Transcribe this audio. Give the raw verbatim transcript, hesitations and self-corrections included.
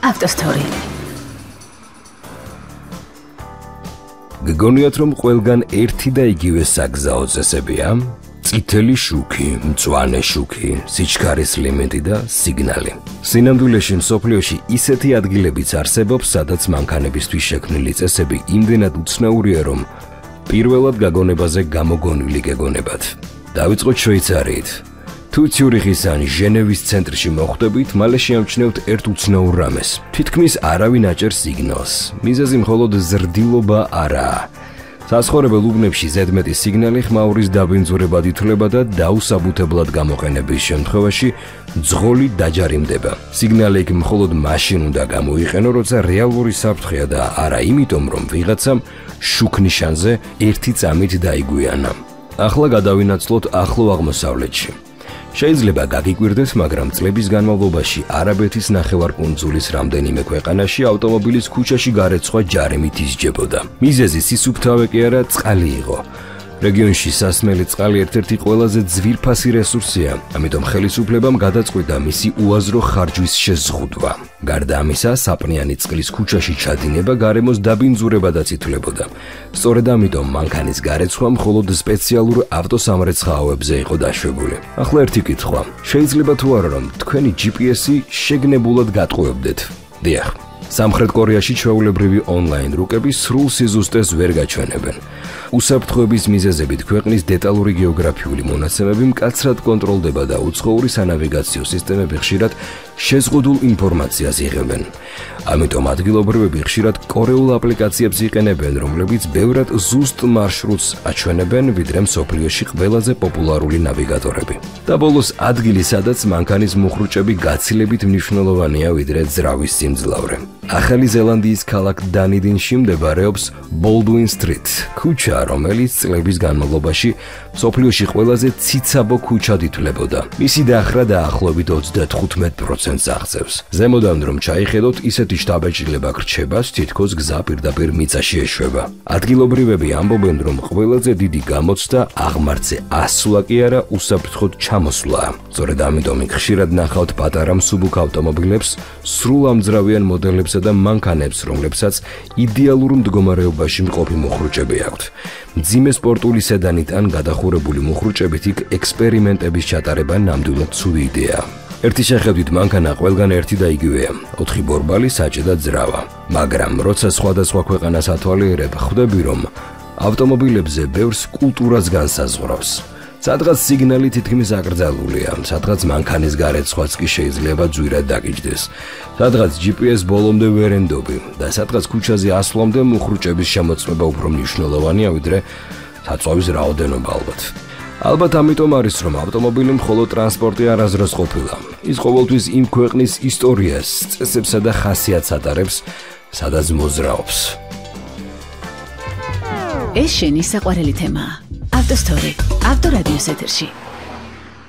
ავტოსტორი. გგონიათ რომ ყველგან ერთი და იგივე საგზაო წესებია? წითელი შუქი, მწვანე შუქი, სიჩქარის ლიმიტი და სიგნალი. სინამდვილეში მსოფლიოში ისეთი ადგილებიც არსებობს, სადაც მანქანებისთვის შექმნილი წესები იმდენად უცნაურია, რომ პირველად გაგონებაზე გამოგონილი გეგონებათ. დავიწყოთ შვეიცარიით. თუ ციურიხის ან ჟენევის ცენტრში მოხვდებით, მალე შეამჩნევთ ერთ უცნაურ რამეს. თითქმის არავინ აჭერს სიგნალს. მიზეზი მხოლოდ ზრდილობა არაა. საცხოვრებელ უბნებში ზედმეტი სიგნალი ხმაურის დაბინძურებად ითვლება და დაუსაბუთებლად გამოყენების შემთხვევაში ძღოლი დაჯარიმდება. სიგნალი იქ მხოლოდ მაშინ უნდა გამოიყენო, როცა რეალური საფრთხეა და არა იმიტომ, რომ ვიღაცამ შუქ ნიშანზე ერთი წამით დაიგვიანა. ახლა გადავინაცვლოთ ახლო აღმოსავლეთში. შეიძლება გაგიკვირდეთ, მაგრამ წლების განმავლობაში არაბეთის ნახევარკუნძულის რამდენიმე ქვეყანაში ავტომობილის ქუჩაში გარეცხვა ჯარიმით ისჯებოდა. მიზეზი სისუფთავე კი არა, წყალი იყო. რეგიონში სასმელი წყალი ერთ-ერთი ყველაზე ძვირფასი რესურსია, ამიტომ ხელისუფლებამ გადაწყვიტა მისი უაზრო ხარჯვის შეზღუდვა. გარდა ამისა, საპნიანი წყლის ქუჩაში ჩადინება გარემოს დაბინძურებადაც ითვლებოდა. სწორედ ამიტომ მანქანის გარეცხვა მხოლოდ სპეციალურ ავტოსამრეცხაოებზე იყო დაშვებული. ახლა ერთი კითხვა. შეიძლება თუ არა რომ თქვენი ჯი პი ესი შეგნებულად გატყუებდეთ? დიახ. სამხრეთ კორეაში ჩვეულებრივი ონლაინ რუკები სრულ სიზუსტეს ვერ გაჩვენებენ. უსაფრთხოების მიზეზებით ქვეყნის დეტალური გეოგრაფიული მონაცემები მკაცრად კონტროლდება და უცხოური სანავიგაციო სისტემები ხშირად შეზღუდულ ინფორმაციას იღებენ. ამიტომ ადგილობრივები ხშირად კორეულ აპლიკაციებს იყენებენ, რომლებიც ბევრად ზუსტ მარშრუტს აჩვენებენ, ვიდრე მსოფლიოში ყველაზე პოპულარული ნავიგატორები. და ბოლოს ადგილი, სადაც მანქანის მუხრუჭები გაცილებით მნიშვნელოვანია, ვიდრე ძრავის სიმძლავრე. ახალი ზელანდიის ქალაქ დანიდინში მდებარეობს ბოლდუინ სტრით, ქუჩა, რომელიც წლების განმავლობაში მსოფლიოში ყველაზე ციცაბო ქუჩად ითვლებოდა. მისი დახრა დაახლოებით ოცდათხუთმეტ პროცენტს აღწევს. ზემოდან რომ ჩაიხედოთ, ისეთი შთაბეჭდილება გრჩება, თითქოს გზა პირდაპირ მიწაში ეშვება. ადგილობრივები ამბობენ, რომ ყველაზე დიდი გამოცდა აღმართზე ასვლა კი არა, უსაფრთხოდ ჩამოსვლა. სწორედ ამიტომ იქ ხშირად ნახავთ პატარა მსუბუქ ავტომობილებს, სრულ ამძრავიან მოდელებსა და მანქანებს, რომლებსაც იდეალურ მდგომარეობაში მყოფი მუხრუჭები აქვთ. მძიმე სპორტული სედანით ან გადახურებული მუხრუჭებით იქ ექსპერიმენტების ჩატარება ნამდვილად ცუდი იდეაა. ერთი შეხედვით მანქანა ყველგან ერთი და იგივეა, ოთხი ბორბალი, საჭე და ძრავა. მაგრამ როცა სხვადასხვა ქვეყანას ათვალიერებ, ხვდები, რომ ავტომობილებზე ბევრს კულტურაც განსაზღვრავს. სადღაც სიგნალი თითქმის აკრძალულია, სადღაც მანქანის გარეცხვაც კი შეიძლება ძვირად დაგიჯდეს. სადღაც ჯი პი ეს ბოლომდე ვერ ენდობი და სადღაც ქუჩაზე ასვლამდე მუხრუჭების შემოწმება უფრო მნიშვნელოვანია, ვიდრე საწვავის რაოდენობა ალბათ. ალბათ ამიტომ არის, რომ ავტომობილი მხოლოდ ტრანსპორტი არასდროს ყოფილა. ის ყოველთვის იმ ქვეყნის ისტორიას, წესებსა და ხასიათს ატარებს, სადაც მოძრაობს. ეს შენი საყვარელი თემაა. ავტოსტორი, ავტორადიოს ეთერში.